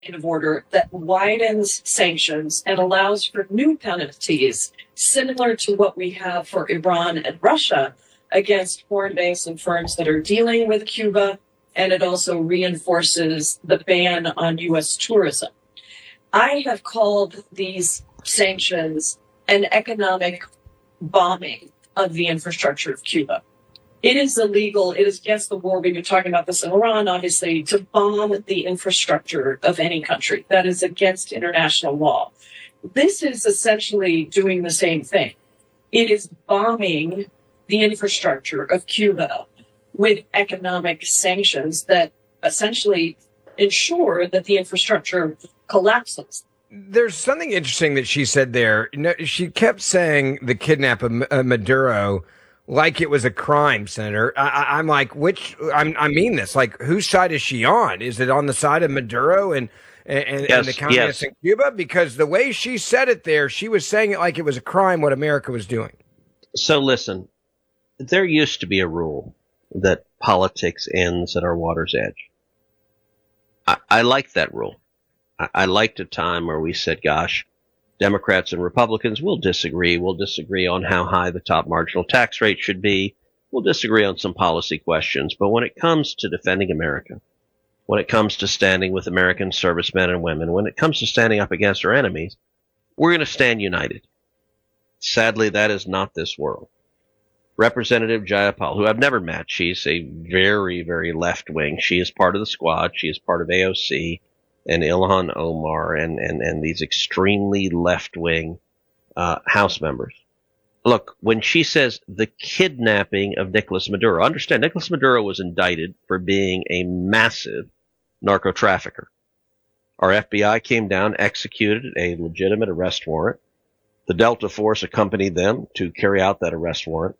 executive order that widens sanctions and allows for new penalties similar to what we have for Iran and Russia against foreign banks and firms that are dealing with Cuba. And it also reinforces the ban on U.S. tourism. I have called these sanctions an economic bombing of the infrastructure of Cuba. It is illegal. It is against the war. We've been talking about this in Iran, obviously, to bomb the infrastructure of any country. That is against international law. This is essentially doing the same thing. It is bombing the infrastructure of Cuba with economic sanctions that essentially ensure that the infrastructure collapses. There's something interesting that she said there. She kept saying the kidnap of Maduro like it was a crime, Senator. I'm like, I mean this. Like, whose side is she on? Is it on the side of Maduro and the communists in Cuba? Because the way she said it there, she was saying it like it was a crime what America was doing. So listen, there used to be a rule that politics ends at our water's edge. I like that rule. I liked a time where we said, gosh, Democrats and Republicans will disagree. We'll disagree on how high the top marginal tax rate should be. We'll disagree on some policy questions. But when it comes to defending America, when it comes to standing with American servicemen and women, when it comes to standing up against our enemies, we're going to stand united. Sadly, that is not this world. Representative Jayapal, who I've never met, she's a very, very left-wing. She is part of the squad. She is part of AOC and Ilhan Omar and these extremely left-wing House members. Look, when she says the kidnapping of Nicolas Maduro, understand, Nicolas Maduro was indicted for being a massive narco trafficker. Our FBI came down, executed a legitimate arrest warrant. The Delta Force accompanied them to carry out that arrest warrant.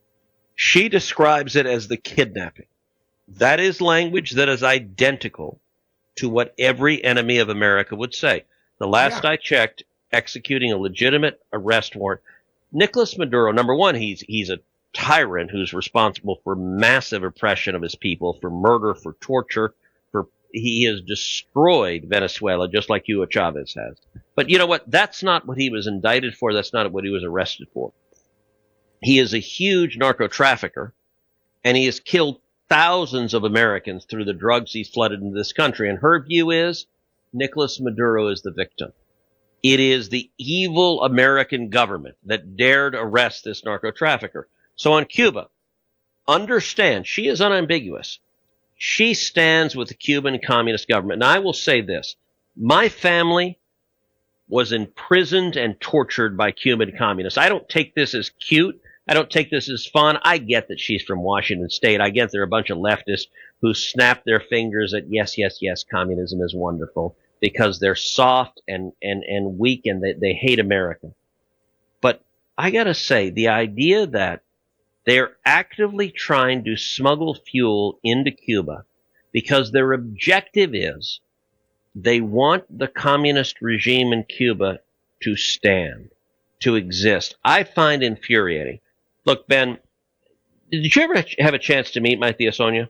She describes it as the kidnapping. That is language that is identical to what every enemy of America would say. The last I checked, executing a legitimate arrest warrant. Nicolas Maduro, number one, he's a tyrant who's responsible for massive oppression of his people, for murder, for torture, he has destroyed Venezuela just like Hugo Chavez has. But you know what? That's not what he was indicted for. That's not what he was arrested for. He is a huge narco trafficker, and he has killed thousands of Americans through the drugs he's flooded into this country. And her view is Nicolas Maduro is the victim. It is the evil American government that dared arrest this narco trafficker. So on Cuba, understand, she is unambiguous. She stands with the Cuban Communist government. And I will say this. My family was imprisoned and tortured by Cuban communists. I don't take this as cute. I don't take this as fun. I get that she's from Washington State. I get there are a bunch of leftists who snap their fingers at yes, communism is wonderful because they're soft and weak and they hate America. But I gotta say, the idea that they're actively trying to smuggle fuel into Cuba because their objective is they want the communist regime in Cuba to stand, to exist, I find infuriating. Look, Ben, did you ever have a chance to meet my Tia Sonia?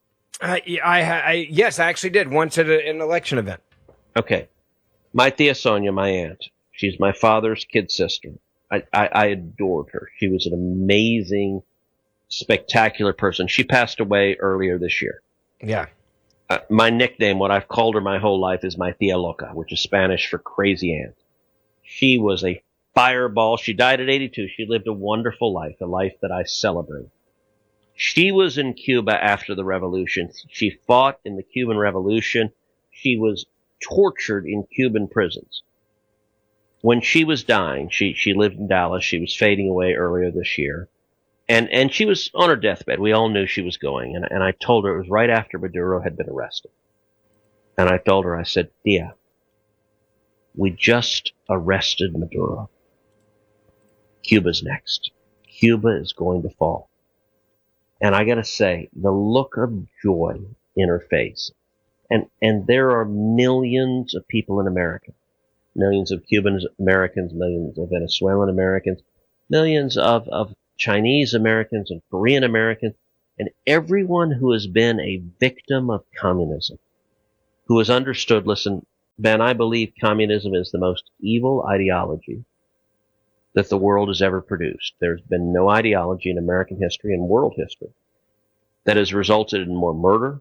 Yes, I actually did once at an election event. Okay. My Tia Sonia, my aunt, she's my father's kid sister. I adored her. She was an amazing, spectacular person. She passed away earlier this year. Yeah. My nickname, what I've called her my whole life, is my Tia Loca, which is Spanish for crazy aunt. She was a fireball. She died at 82. She lived a wonderful life, a life that I celebrate. She was in Cuba after the revolution. She fought in the Cuban Revolution. She was tortured in Cuban prisons. When she was dying, she lived in Dallas. She was fading away earlier this year. And she was on her deathbed. We all knew she was going. And I told her it was right after Maduro had been arrested. And I told her, I said, Tia, we just arrested Maduro. Cuba's next. Cuba is going to fall. And I gotta say, the look of joy in her face. And there are millions of people in America. Millions of Cuban Americans, millions of Venezuelan Americans, millions of Chinese Americans and Korean Americans, and everyone who has been a victim of communism, who has understood, listen, Ben, I believe communism is the most evil ideology that the world has ever produced. There's been no ideology in American history and world history that has resulted in more murder,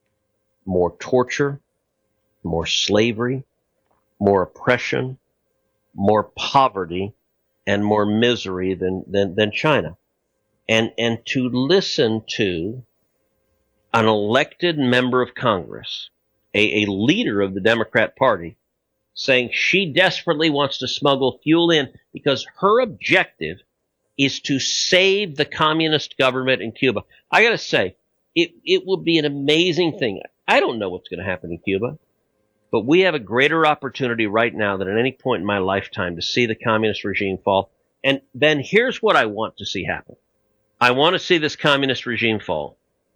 more torture, more slavery, more oppression, more poverty, and more misery than China. And to listen to an elected member of Congress, a leader of the Democrat Party, saying she desperately wants to smuggle fuel in because her objective is to save the communist government in Cuba. I got to say, it will be an amazing thing. I don't know what's going to happen in Cuba, but we have a greater opportunity right now than at any point in my lifetime to see the communist regime fall. And then here's what I want to see happen. I want to see this communist regime fall.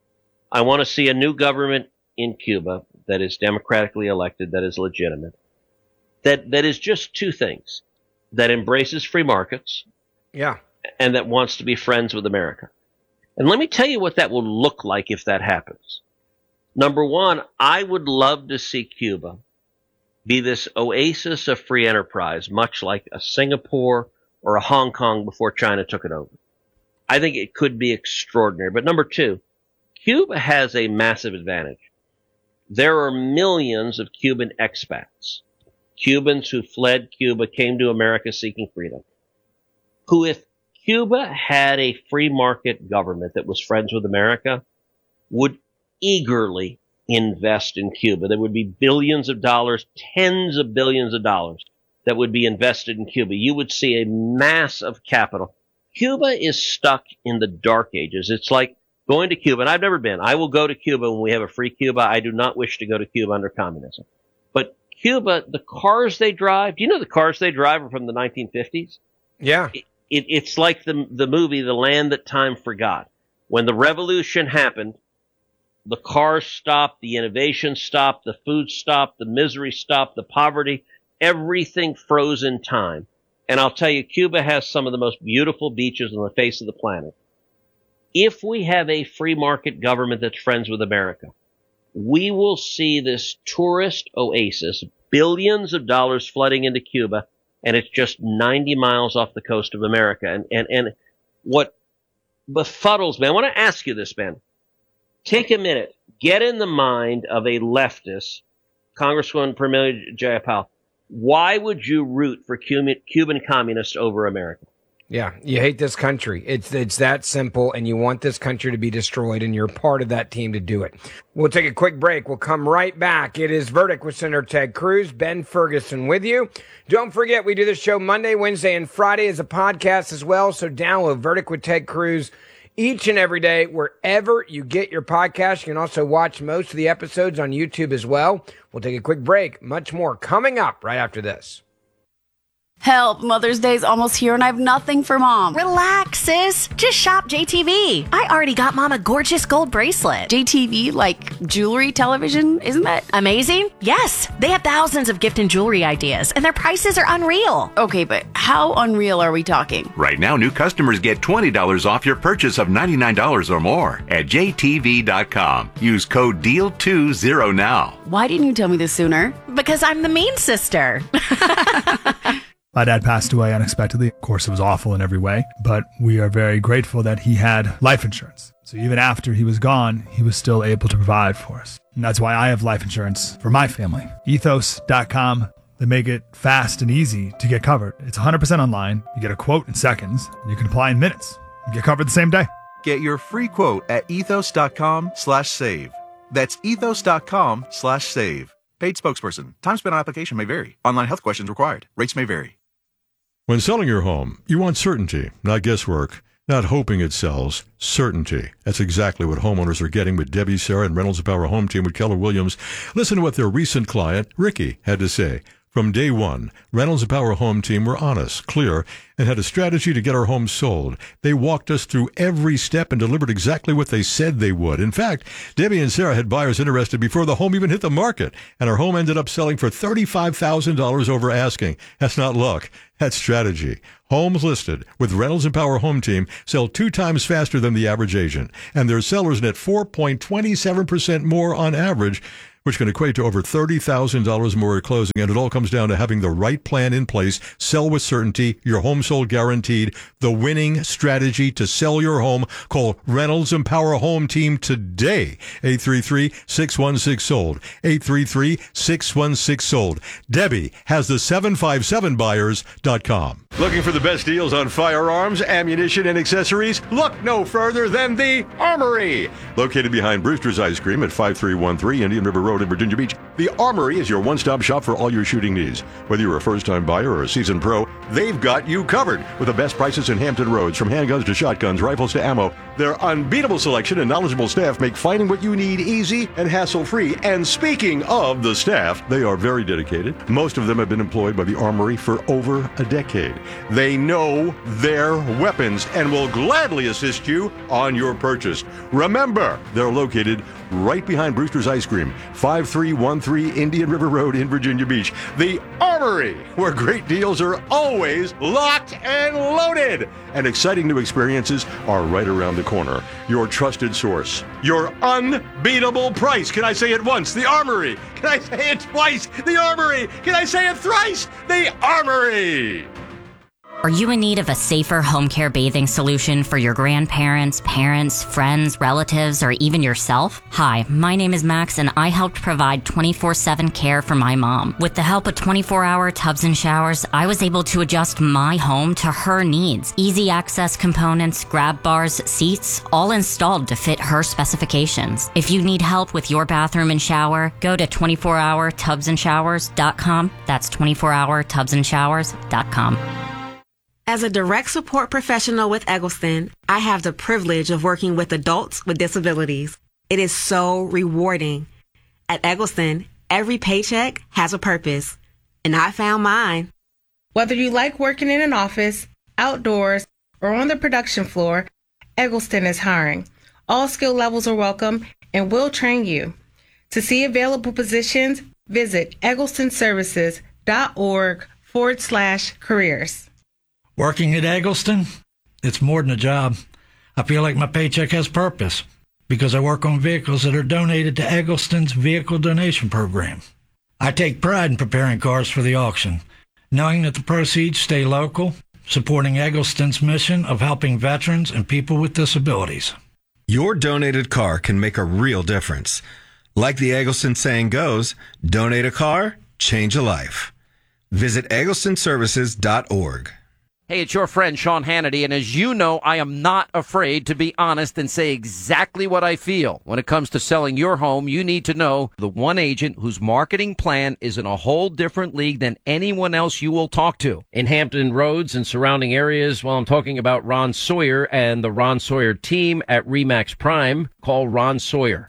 I want to see a new government in Cuba that is democratically elected, that is legitimate, that is just two things, that embraces free markets, Yeah. and that wants to be friends with America. And let me tell you what that will look like if that happens. Number one, I would love to see Cuba be this oasis of free enterprise, much like a Singapore or a Hong Kong before China took it over. I think it could be extraordinary. But number two, Cuba has a massive advantage. There are millions of Cuban expats, Cubans who fled Cuba, came to America seeking freedom, who, if Cuba had a free market government that was friends with America, would eagerly invest in Cuba. There would be billions of dollars, tens of billions of dollars that would be invested in Cuba. You would see a mass of capital. Cuba is stuck in the dark ages. It's like going to Cuba, and I've never been. I will go to Cuba when we have a free Cuba. I do not wish to go to Cuba under communism. But Cuba, the cars they drive, do you know the cars they drive are from the 1950s? Yeah. It's like the movie The Land That Time Forgot. When the revolution happened, the cars stopped, the innovation stopped, the food stopped, the misery stopped, the poverty, everything froze in time. And I'll tell you, Cuba has some of the most beautiful beaches on the face of the planet. If we have a free market government that's friends with America, we will see this tourist oasis, billions of dollars flooding into Cuba, and it's just 90 miles off the coast of America. And what befuddles me, I want to ask you this, Ben. Take a minute. Get in the mind of a leftist, Congresswoman Pramila Jayapal. Why would you root for Cuban communists over America? Yeah, you hate this country. It's that simple, and you want this country to be destroyed, and you're part of that team to do it. We'll take a quick break. We'll come right back. It is Verdict with Senator Ted Cruz. Ben Ferguson with you. Don't forget, we do this show Monday, Wednesday, and Friday as a podcast as well, so download Verdict with Ted Cruz each and every day wherever you get your podcast. You can also watch most of the episodes on YouTube as well. We'll take a quick break. Much more coming up right after this. Help, Mother's Day's almost here and I have nothing for Mom. Relax, sis. Just shop JTV. I already got Mom a gorgeous gold bracelet. JTV, like jewelry, television, isn't that Amazing? Yes. They have thousands of gift and jewelry ideas, and their prices are unreal. Okay, but how unreal are we talking? Right now, new customers get $20 off your purchase of $99 or more at jtv.com. Use code DEAL20 now. Why didn't you tell me this sooner? Because I'm the mean sister. My dad passed away unexpectedly. Of course, it was awful in every way, but we are very grateful that he had life insurance. So even after he was gone, he was still able to provide for us. And that's why I have life insurance for my family. Ethos.com. They make it fast and easy to get covered. It's 100% online. You get a quote in seconds. You can apply in minutes. You get covered the same day. Get your free quote at ethos.com/save. That's ethos.com/save. Paid spokesperson. Time spent on application may vary. Online health questions required. Rates may vary. When selling your home, you want certainty, not guesswork, not hoping it sells, certainty. That's exactly what homeowners are getting with Debbie, Sarah, and Reynolds & Power Home Team with Keller Williams. Listen to what their recent client, Ricky, had to say. From day one, Reynolds & Power Home Team were honest, clear, and had a strategy to get our home sold. They walked us through every step and delivered exactly what they said they would. In fact, Debbie and Sarah had buyers interested before the home even hit the market, and our home ended up selling for $35,000 over asking. That's not luck. That's strategy. Homes listed with Reynolds & Power Home Team sell 2 times faster than the average agent, and their sellers net 4.27% more on average which can equate to over $30,000 more at closing. And it all comes down to having the right plan in place. Sell with certainty. Your home sold guaranteed. The winning strategy to sell your home. Call Reynolds Empower Home Team today. 833-616-SOLD. 833-616-SOLD. Debbie has the 757buyers.com. Looking for the best deals on firearms, ammunition, and accessories? Look no further than the Armory. Located behind Brewster's Ice Cream at 5313 Indian River Road in Virginia Beach, the Armory is your one-stop shop for all your shooting needs. Whether you're a first-time buyer or a seasoned pro, they've got you covered with the best prices in Hampton Roads, from handguns to shotguns, rifles to ammo. Their unbeatable selection and knowledgeable staff make finding what you need easy and hassle-free. And speaking of the staff, they are very dedicated. Most of them have been employed by the Armory for over a decade. They know their weapons and will gladly assist you on your purchase. Remember, they're located right behind Brewster's Ice Cream, 5313 Indian River Road in Virginia Beach. The Armory, where great deals are always locked and loaded. And exciting new experiences are right around the corner. Your trusted source. Your unbeatable price. Can I say it once? The Armory. Can I say it twice? The Armory. Can I say it thrice? The Armory. Are you in need of a safer home care bathing solution for your grandparents, parents, friends, relatives, or even yourself? Hi, my name is Max, and I helped provide 24/7 care for my mom. With the help of 24-hour tubs and showers, I was able to adjust my home to her needs. Easy access components, grab bars, seats, all installed to fit her specifications. If you need help with your bathroom and shower, go to 24hourtubsandshowers.com. That's 24hourtubsandshowers.com. As a direct support professional with Eggleston, I have the privilege of working with adults with disabilities. It is so rewarding. At Eggleston, every paycheck has a purpose, and I found mine. Whether you like working in an office, outdoors, or on the production floor, Eggleston is hiring. All skill levels are welcome and will train you. To see available positions, visit egglestonservices.org/careers. Working at Eggleston, it's more than a job. I feel like my paycheck has purpose because I work on vehicles that are donated to Eggleston's vehicle donation program. I take pride in preparing cars for the auction, knowing that the proceeds stay local, supporting Eggleston's mission of helping veterans and people with disabilities. Your donated car can make a real difference. Like the Eggleston saying goes, donate a car, change a life. Visit egglestonservices.org. Hey, it's your friend Sean Hannity, and as you know, I am not afraid to be honest and say exactly what I feel. When it comes to selling your home, you need to know the one agent whose marketing plan is in a whole different league than anyone else you will talk to. In Hampton Roads and surrounding areas, well, I'm talking about Ron Sawyer and the Ron Sawyer team at RE/MAX Prime. Call Ron Sawyer,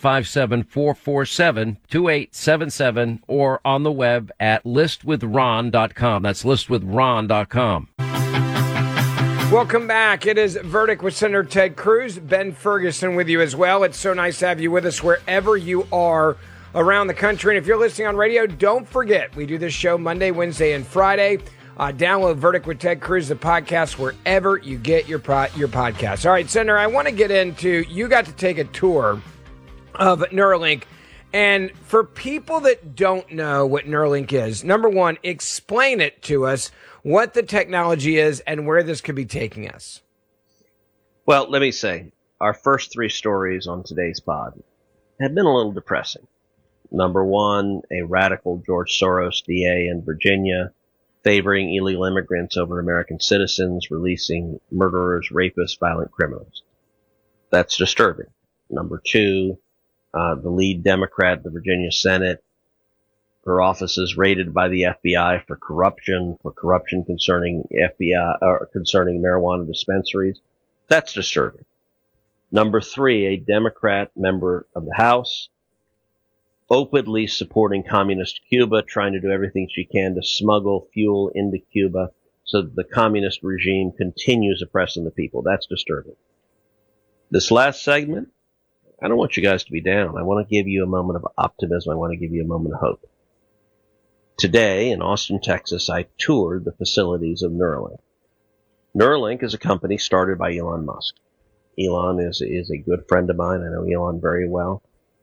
757-447-2877, or on the web at listwithron.com. That's listwithron.com. Welcome back. It is Verdict with Senator Ted Cruz. Ben Ferguson with you as well. It's so nice to have you with us wherever you are around the country. And if you're listening on radio, don't forget, we do this show Monday, Wednesday, and Friday. Download Verdict with Ted Cruz, the podcast, wherever you get your podcasts. All right, Senator, I want to get into, you got to take a tour of Neuralink. And for people that don't know what Neuralink is, number one, explain it to us, what the technology is and where this could be taking us. Well, let me say, our first three stories on today's pod have been a little depressing. Number one, a radical George Soros DA in Virginia favoring illegal immigrants over American citizens, releasing murderers, rapists, violent criminals. That's disturbing. Number two, the lead Democrat in the Virginia Senate, her office is raided by the FBI for corruption concerning FBI or concerning marijuana dispensaries. That's disturbing. Number three, a Democrat member of the House openly supporting communist Cuba, trying to do everything she can to smuggle fuel into Cuba so that the communist regime continues oppressing the people. That's disturbing. This last segment, I don't want you guys to be down. I want to give you a moment of optimism. I want to give you a moment of hope. Today, in Austin, Texas, I toured the facilities of Neuralink. Neuralink is a company started by Elon Musk. Elon is a good friend of mine. I know Elon very well.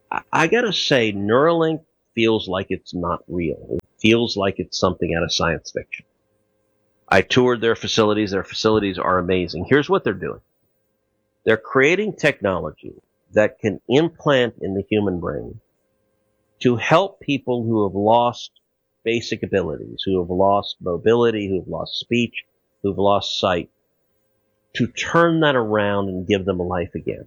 I gotta say, Neuralink feels like it's not real. It feels like it's something out of science fiction. I toured their facilities. Their facilities are amazing. Here's what they're doing. They're creating technology that can implant in the human brain to help people who have lost basic abilities, who have lost mobility, who have lost speech, who have lost sight, to turn that around and give them a life again.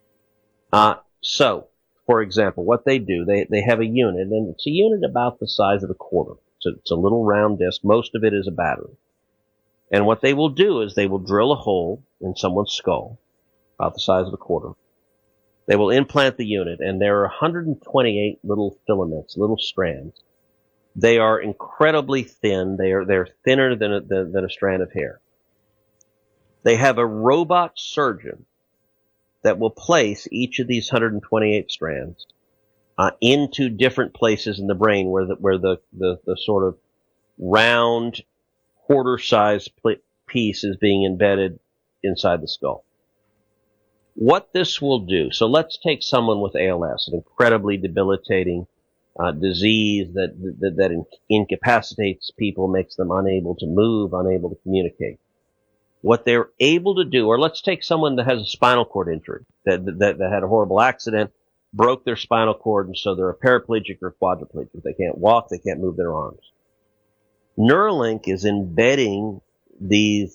So, for example, what they do, they have a unit, and it's a unit about the size of a quarter. So it's a little round disc. Most of it is a battery. And what they will do is they will drill a hole in someone's skull, about the size of a quarter. They will implant the unit, and there are 128 little filaments, little strands. They are incredibly thin. They're thinner than a strand of hair. They have a robot surgeon that will place each of these 128 strands into different places in the brain where the sort of round quarter-sized piece is being embedded inside the skull. What this will do, so let's take someone with ALS, an incredibly debilitating disease that incapacitates people, makes them unable to move, unable to communicate. What they're able to do, or let's take someone that has a spinal cord injury, that had a horrible accident, broke their spinal cord, and so they're a paraplegic or quadriplegic. They can't walk, they can't move their arms. Neuralink is embedding these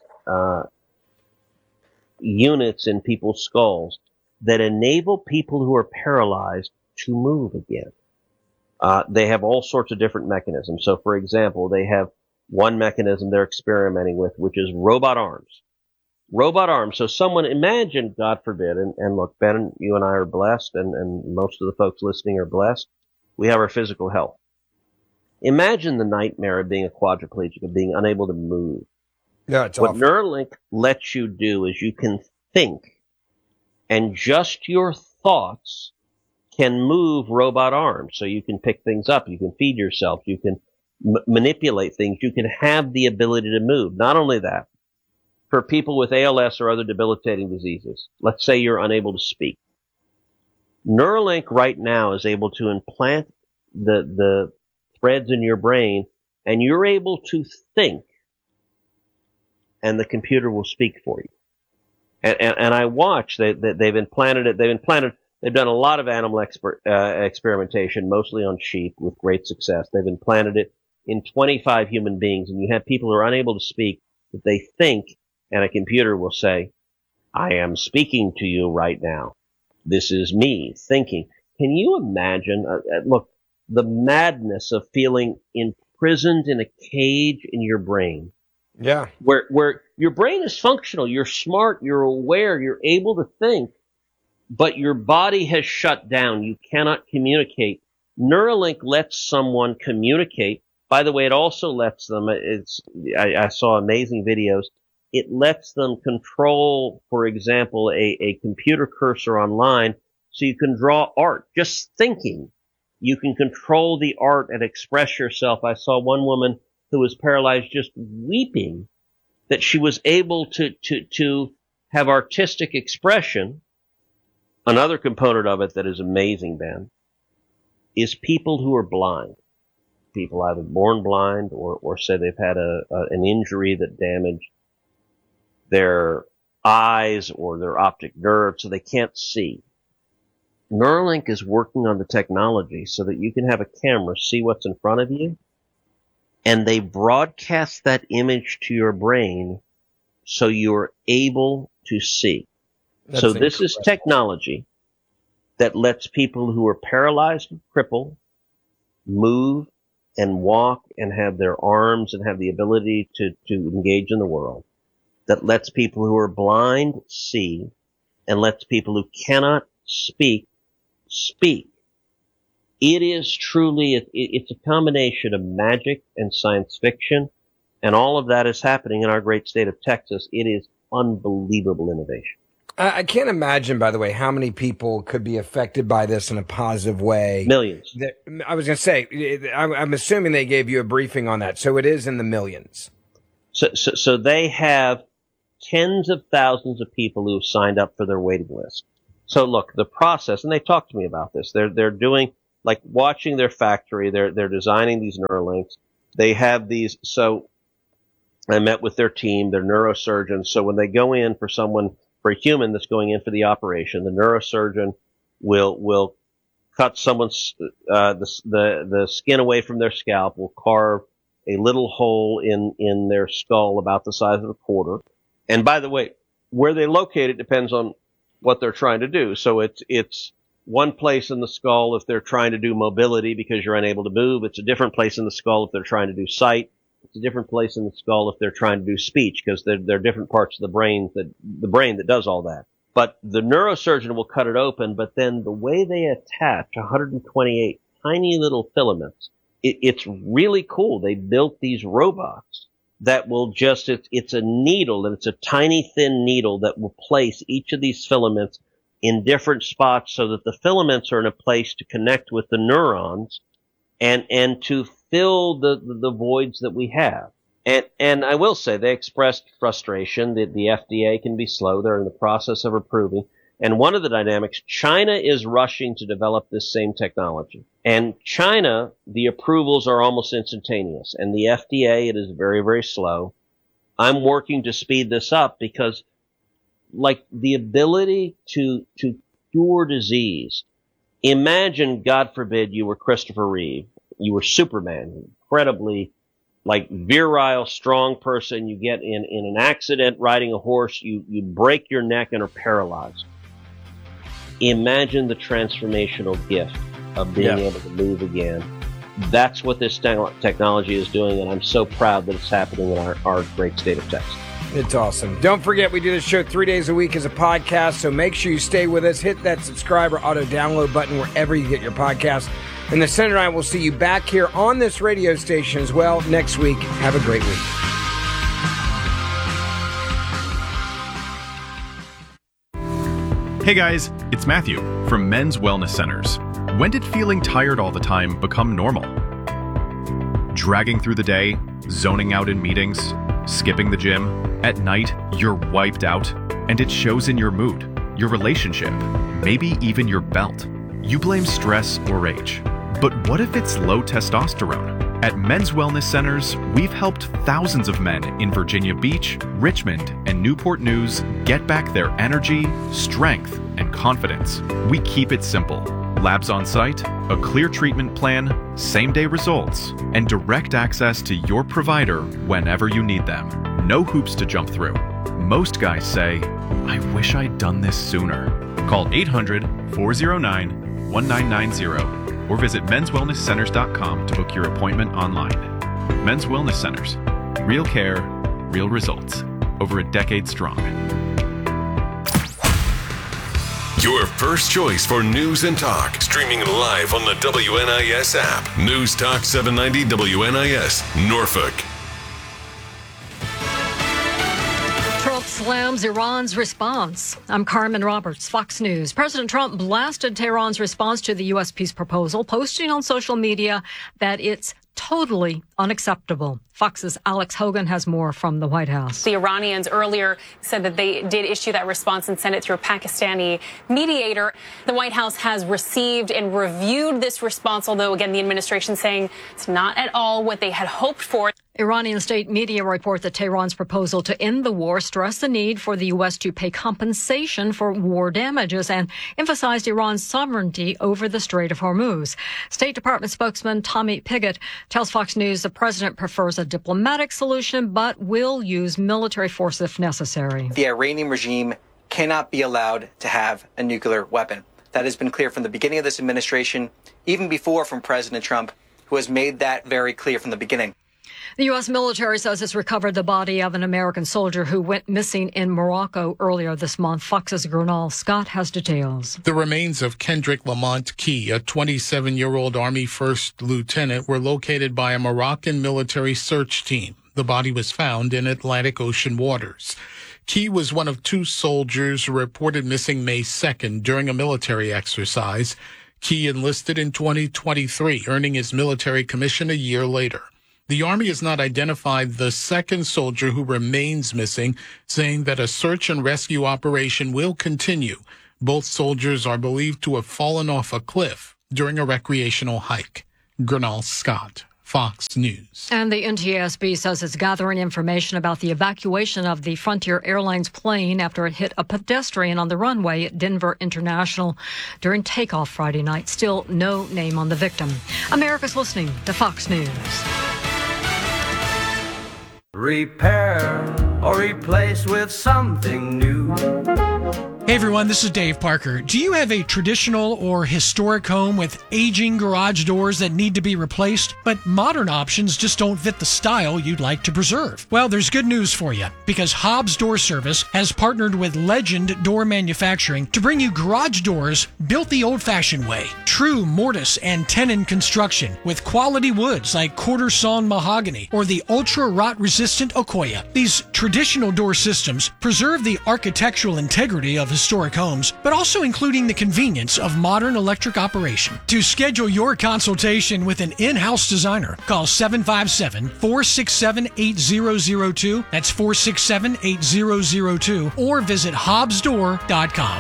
units in people's skulls that enable people who are paralyzed to move again. They have all sorts of different mechanisms. So, for example, they have one mechanism they're experimenting with, which is robot arms. Robot arms. So someone, imagine, God forbid, and look, Ben, you and I are blessed, and most of the folks listening are blessed. We have our physical health. Imagine the nightmare of being a quadriplegic, of being unable to move. No, it's what awful. Neuralink lets you do is you can think, and just your thoughts can move robot arms. So you can pick things up, you can feed yourself, you can manipulate things, you can have the ability to move. Not only that, for people with ALS or other debilitating diseases, let's say you're unable to speak. Neuralink right now is able to implant the threads in your brain, and you're able to think, and the computer will speak for you. And I watch that they've implanted it. They've done a lot of animal experimentation, mostly on sheep, with great success. They've implanted it in 25 human beings, and you have people who are unable to speak, but they think, and a computer will say, I am speaking to you right now. This is me thinking. Can you imagine, look, the madness of feeling imprisoned in a cage in your brain? Yeah. Where your brain is functional, you're smart, you're aware, you're able to think, but your body has shut down. You cannot communicate. Neuralink lets someone communicate. By the way, it also lets them, I saw amazing videos. It lets them control, for example, a computer cursor online, so you can draw art. Just thinking, you can control the art and express yourself. I saw one woman who was paralyzed just weeping that she was able to have artistic expression. Another component of it that is amazing, Ben, is people who are blind. People either born blind or say they've had an injury that damaged their eyes or their optic nerve, so they can't see. Neuralink is working on the technology so that you can have a camera see what's in front of you, and they broadcast that image to your brain so you're able to see. That's so this is technology that lets people who are paralyzed and crippled move and walk and have their arms and have the ability to engage in the world. That lets people who are blind see, and lets people who cannot speak. It is truly, it's a combination of magic and science fiction, and all of that is happening in our great state of Texas. It is unbelievable innovation. I can't imagine, by the way, how many people could be affected by this in a positive way. Millions. I was going to say, I'm assuming they gave you a briefing on that, so it is in the millions. So they have tens of thousands of people who have signed up for their waiting list. So look, the process, and they talked to me about this. They're doing, like, watching their factory. They're designing these Neuralinks. They have these. So I met with their team, their neurosurgeons. So when they go in for a human that's going in for the operation, the neurosurgeon will cut someone's the skin away from their scalp, will carve a little hole in their skull about the size of a quarter. And by the way, where they locate it depends on what they're trying to do. So it's one place in the skull if they're trying to do mobility because you're unable to move. It's a different place in the skull if they're trying to do sight. It's a different place in the skull if they're trying to do speech, because there are different parts of the brain that does all that. But the neurosurgeon will cut it open, but then the way they attach 128 tiny little filaments, it's really cool. They built these robots that will it's a needle, and it's a tiny thin needle that will place each of these filaments in different spots so that the filaments are in a place to connect with the neurons and to fill the voids that we have. And I will say they expressed frustration that the FDA can be slow. They're in the process of approving. And one of the dynamics, China is rushing to develop this same technology. And China, the approvals are almost instantaneous. And the FDA, it is very, very slow. I'm working to speed this up because, like, the ability to cure disease. Imagine, God forbid, you were Christopher Reeve. You were Superman, incredibly, like, virile, strong person. You get in an accident riding a horse, you break your neck and are paralyzed. Imagine the transformational gift of being able to move again. That's what this technology is doing, and I'm so proud that it's happening in our great state of Texas. It's awesome. Don't forget, we do this show 3 days a week as a podcast, so make sure you stay with us. Hit that subscribe or auto-download button wherever you get your podcasts. And the Senator and I will see you back here on this radio station as well next week. Have a great week. Hey guys, it's Matthew from Men's Wellness Centers. When did feeling tired all the time become normal? Dragging through the day, zoning out in meetings, skipping the gym. At night, you're wiped out, and it shows in your mood, your relationship, maybe even your belt. You blame stress or age. But what if it's low testosterone? At Men's Wellness Centers, we've helped thousands of men in Virginia Beach, Richmond, and Newport News get back their energy, strength, and confidence. We keep it simple. Labs on site, a clear treatment plan, same-day results, and direct access to your provider whenever you need them. No hoops to jump through. Most guys say, I wish I'd done this sooner. Call 800-409-1990 or visit menswellnesscenters.com to book your appointment online. Men's Wellness Centers. Real care, real results. Over a decade strong. Your first choice for news and talk. Streaming live on the WNIS app. News Talk 790 WNIS, Norfolk. Trump slams Iran's response. I'm Carmen Roberts, Fox News. President Trump blasted Tehran's response to the U.S. peace proposal, posting on social media that it's totally unacceptable. Fox's Alex Hogan has more from the White House. The Iranians earlier said that they did issue that response and sent it through a Pakistani mediator. The White House has received and reviewed this response, although, again, the administration saying it's not at all what they had hoped for. Iranian state media report that Tehran's proposal to end the war stressed the need for the U.S. to pay compensation for war damages and emphasized Iran's sovereignty over the Strait of Hormuz. State Department spokesman Tommy Pigott tells Fox News the president prefers a diplomatic solution but will use military force if necessary. The Iranian regime cannot be allowed to have a nuclear weapon. That has been clear from the beginning of this administration, even before from President Trump, who has made that very clear from the beginning. The U.S. military says it's recovered the body of an American soldier who went missing in Morocco earlier this month. Fox's Gernal Scott has details. The remains of Kendrick Lamont Key, a 27-year-old Army first lieutenant, were located by a Moroccan military search team. The body was found in Atlantic Ocean waters. Key was one of two soldiers reported missing May 2nd during a military exercise. Key enlisted in 2023, earning his military commission a year later. The Army has not identified the second soldier who remains missing, saying that a search and rescue operation will continue. Both soldiers are believed to have fallen off a cliff during a recreational hike. Gernal Scott, Fox News. And the NTSB says it's gathering information about the evacuation of the Frontier Airlines plane after it hit a pedestrian on the runway at Denver International during takeoff Friday night. Still no name on the victim. America's listening to Fox News. Repair or replace with something new. Hey everyone, this is Dave Parker. Do you have a traditional or historic home with aging garage doors that need to be replaced, but modern options just don't fit the style you'd like to preserve? Well, there's good news for you, because Hobbs Door Service has partnered with Legend Door Manufacturing to bring you garage doors built the old-fashioned way. True mortise and tenon construction with quality woods like quarter-sawn mahogany or the ultra-rot-resistant Okoya. These traditional door systems preserve the architectural integrity of historic homes, but also including the convenience of modern electric operation. To schedule your consultation with an in-house designer, call 757-467-8002. That's 467-8002, or visit hobbsdoor.com.